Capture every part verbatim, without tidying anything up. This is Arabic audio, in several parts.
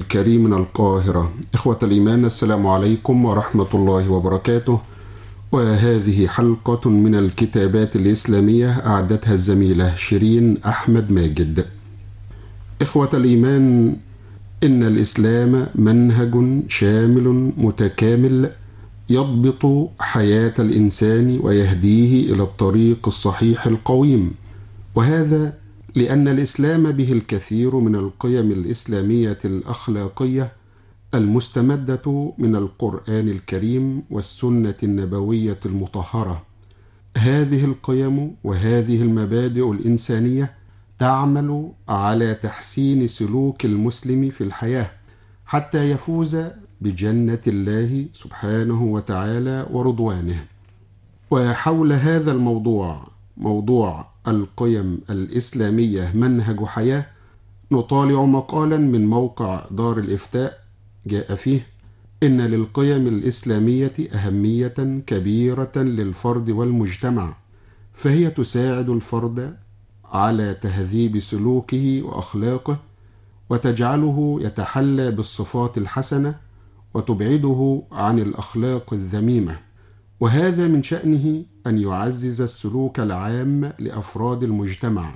الكريم من القاهرة. إخوة الإيمان، السلام عليكم ورحمة الله وبركاته. وهذه حلقة من الكتابات الإسلامية أعدتها الزميلة شيرين أحمد ماجد. إخوة الإيمان، إن الإسلام منهج شامل متكامل يضبط حياة الإنسان ويهديه إلى الطريق الصحيح القويم، وهذا لأن الإسلام به الكثير من القيم الإسلامية الأخلاقية المستمدة من القرآن الكريم والسنة النبوية المطهرة. هذه القيم وهذه المبادئ الإنسانية تعمل على تحسين سلوك المسلم في الحياة حتى يفوز بجنة الله سبحانه وتعالى ورضوانه. وحول هذا الموضوع، موضوع القيم الإسلامية منهج حياة، نطالع مقالا من موقع دار الإفتاء جاء فيه: إن للقيم الإسلامية أهمية كبيرة للفرد والمجتمع، فهي تساعد الفرد على تهذيب سلوكه وأخلاقه، وتجعله يتحلى بالصفات الحسنة وتبعده عن الأخلاق الذميمة. وهذا من شأنه أن يعزز السلوك العام لأفراد المجتمع،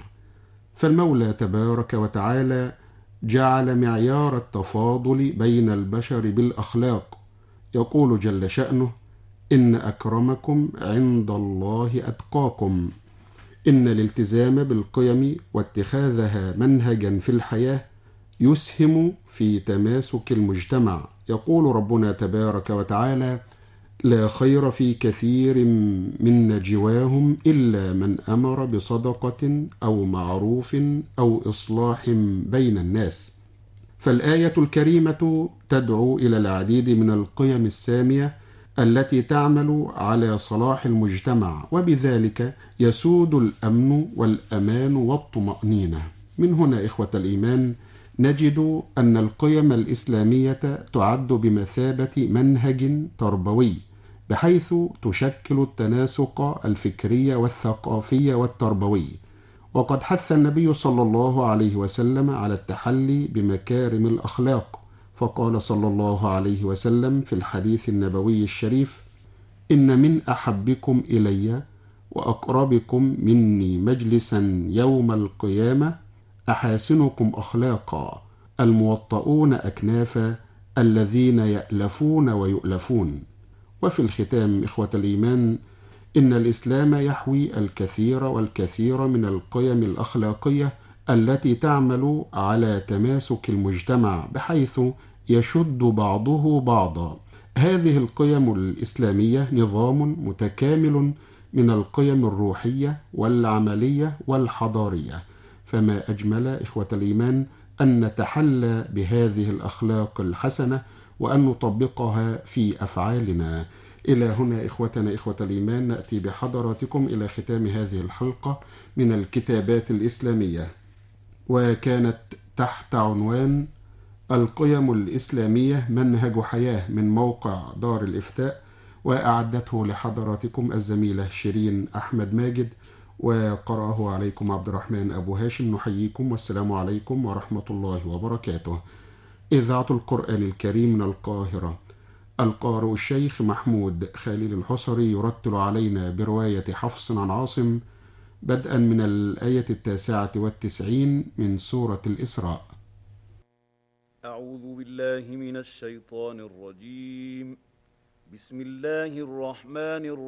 فالمولى تبارك وتعالى جعل معيار التفاضل بين البشر بالأخلاق. يقول جل شأنه: إن أكرمكم عند الله أتقاكم. إن الالتزام بالقيم واتخاذها منهجا في الحياة يسهم في تماسك المجتمع. يقول ربنا تبارك وتعالى: لا خير في كثير من نجواهم إلا من أمر بصدقة أو معروف أو إصلاح بين الناس. فالآية الكريمة تدعو إلى العديد من القيم السامية التي تعمل على صلاح المجتمع، وبذلك يسود الأمن والأمان والطمأنينة. من هنا إخوة الإيمان نجد أن القيم الإسلامية تعد بمثابة منهج تربوي، بحيث تشكل التناسق الفكري والثقافي والتربوي. وقد حث النبي صلى الله عليه وسلم على التحلي بمكارم الأخلاق، فقال صلى الله عليه وسلم في الحديث النبوي الشريف: إن من أحبكم إلي وأقربكم مني مجلسا يوم القيامة أحاسنكم أخلاقا، الموطؤون أكنافا، الذين يألفون ويؤلفون. وفي الختام إخوة الإيمان، إن الإسلام يحوي الكثير والكثير من القيم الأخلاقية التي تعمل على تماسك المجتمع، بحيث يشد بعضه بعضا. هذه القيم الإسلامية نظام متكامل من القيم الروحية والعملية والحضارية، فما أجمل إخوة الإيمان أن نتحلى بهذه الأخلاق الحسنة وأن نطبقها في أفعالنا. إلى هنا إخوتنا إخوة الإيمان نأتي بحضراتكم إلى ختام هذه الحلقة من الكتابات الإسلامية، وكانت تحت عنوان القيم الإسلامية منهج حياة من موقع دار الإفتاء، وأعدته لحضراتكم الزميلة شيرين أحمد ماجد، وقرأه عليكم عبد الرحمن أبو هاشم. نحييكم والسلام عليكم ورحمة الله وبركاته. إذاعة القرآن الكريم من القاهرة. القارئ الشيخ محمود خليل الحصري يرتل علينا برواية حفص عن عاصم، بدءا من الآية التاسعة والتسعين من سورة الإسراء. أعوذ بالله من الشيطان الرجيم. بسم الله الرحمن الرحيم.